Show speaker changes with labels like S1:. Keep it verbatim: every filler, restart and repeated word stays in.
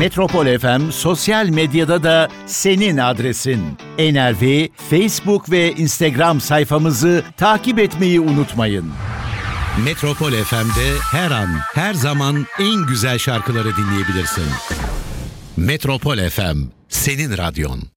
S1: Metropol F M sosyal medyada da senin adresin. N R V Facebook ve Instagram sayfamızı takip etmeyi unutmayın. Metropol F M'de her an, her zaman en güzel şarkıları dinleyebilirsin. Metropol F M, senin radyon.